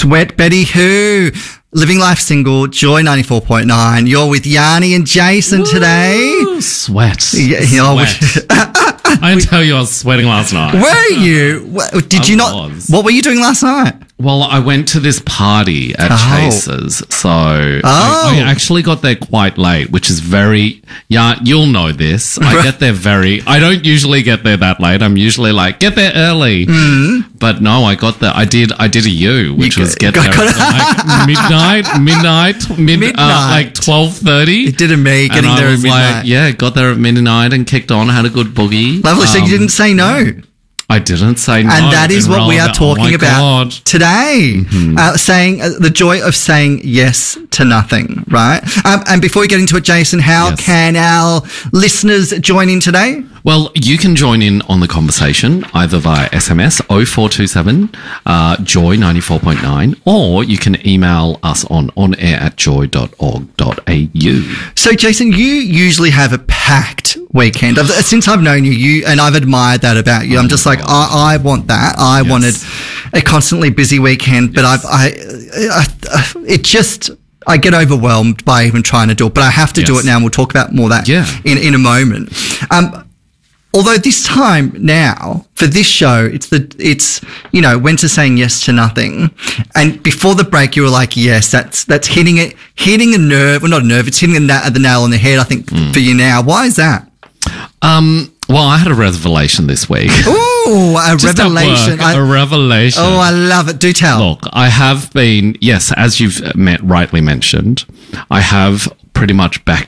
Sweat Betty Who. Living Life Single, Joy 94.9. You're with Yanni and Jason today. Sweat. Yeah, Sweat. I didn't tell you I was sweating last night. Were you? Did you not? What were you doing last night? Well, I went to this party at Chase's, so I actually got there quite late, which is you'll know this. I get there I don't usually get there that late. I'm usually like, get there early. Mm. But no, I got there. I did a U, which was get there at like midnight, like 12:30. It did me getting there at midnight. Got there at midnight and kicked on, had a good boogie. Lovely. So you didn't say no. I didn't say no. And that is what we are talking about today. Mm-hmm. Saying the joy of saying yes to nothing, right? And before we get into it, Jason, how can our listeners join in today? Well, you can join in on the conversation either via SMS 0427 Joy 94.9, or you can email us on onair@joy.org.au. So, Jason, you usually have a packed weekend. Since I've known you, and I've admired that about you, I'm just like, I want that. I wanted a constantly busy weekend, but I get overwhelmed by even trying to do it, but I have to do it now, and we'll talk about more of that in a moment. Although this time now for this show, it's when to saying yes to nothing. And before the break, you were like, yes, that's hitting a nerve. Well, not a nerve. It's hitting the nail on the head, I think, for you now. Why is that? Well, I had a revelation this week. Ooh, a revelation. A revelation. Oh, I love it. Do tell. Look, I have been, as you've rightly mentioned, I have pretty much back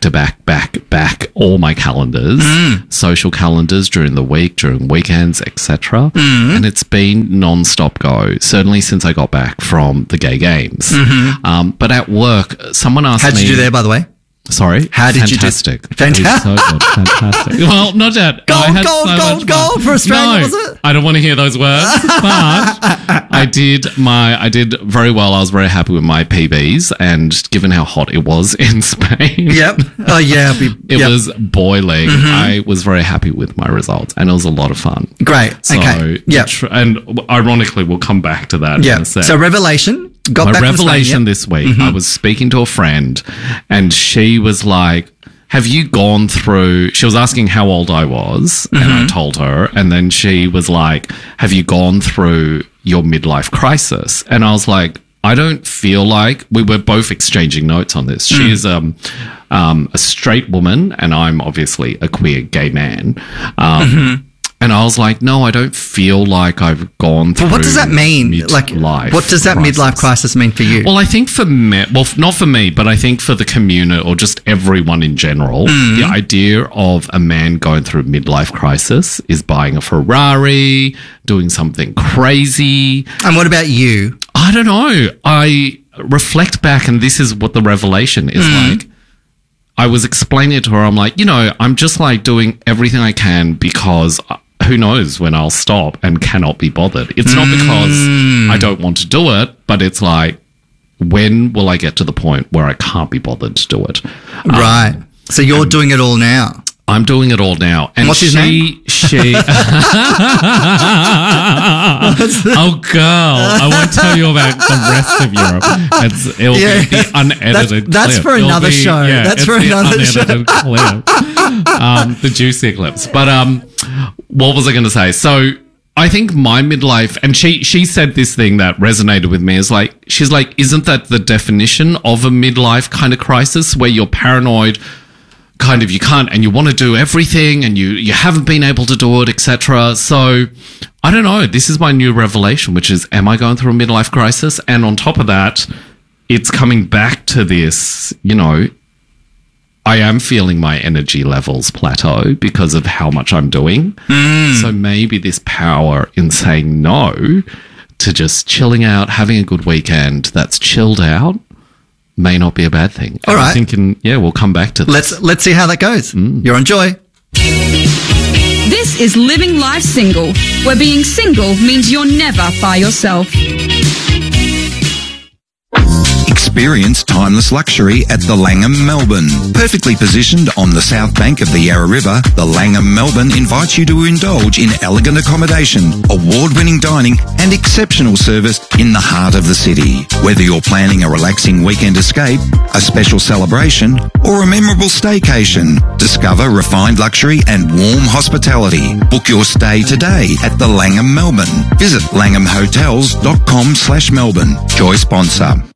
all my calendars, social calendars during the week, during weekends, etc. And it's been non-stop go, certainly since I got back from the Gay Games. But at work, someone asked me... How did you do there, by the way? Sorry? How did you do? Fantastic. So good. Fantastic. Well, not that. Gold for Australia, was it? I don't want to hear those words, but I did very well. I was very happy with my PBs, and given how hot it was in Spain. Yep. Oh, yeah. It was boiling. I was very happy with my results, and it was a lot of fun. Great. Okay. Yep. And ironically, we'll come back to that in a sec. So, revelation. My revelation this week, I was speaking to a friend, and she was like, have you gone through... She was asking how old I was, and I told her, and then she was like, have you gone through your midlife crisis? And I was like, I don't feel like... We were both exchanging notes on this. She is a straight woman, and I'm obviously a queer gay man. And I was like, no, I don't feel like I've gone through... Well, what does that mean? What does that midlife crisis mean for you? Well, I think for me... Well, not for me, but I think for the community or just everyone in general, the idea of a man going through a midlife crisis is buying a Ferrari, doing something crazy. And what about you? I don't know. I reflect back, and this is what the revelation is like. I was explaining it to her. I'm like, I'm just like doing everything I can because... who knows when I'll stop and cannot be bothered. It's not because I don't want to do it, but it's like, when will I get to the point where I can't be bothered to do it? Right. So you're doing it all now. I'm doing it all now. And what's his name? Oh, girl. I won't tell you about the rest of Europe. It'll be the unedited That's clip. for another show. That's for another show. Clip. The juicy clips. But what was I going to say? So I think my midlife, and she said this thing that resonated with me, is like, she's like, isn't that the definition of a midlife kind of crisis where you're paranoid, kind of you can't, and you want to do everything, and you haven't been able to do it, etc. So I don't know. This is my new revelation, which is, am I going through a midlife crisis? And on top of that, it's coming back to this, I am feeling my energy levels plateau because of how much I'm doing. So maybe this power in saying no to just chilling out, having a good weekend that's chilled out may not be a bad thing. All right. I'm thinking, we'll come back to this. Let's see how that goes. You're on Joy. This is Living Life Single, where being single means you're never by yourself. Experience timeless luxury at the Langham Melbourne. Perfectly positioned on the south bank of the Yarra River, the Langham Melbourne invites you to indulge in elegant accommodation, award-winning dining and exceptional service in the heart of the city. Whether you're planning a relaxing weekend escape, a special celebration or a memorable staycation, discover refined luxury and warm hospitality. Book your stay today at the Langham Melbourne. Visit langhamhotels.com/Melbourne. Joy sponsor.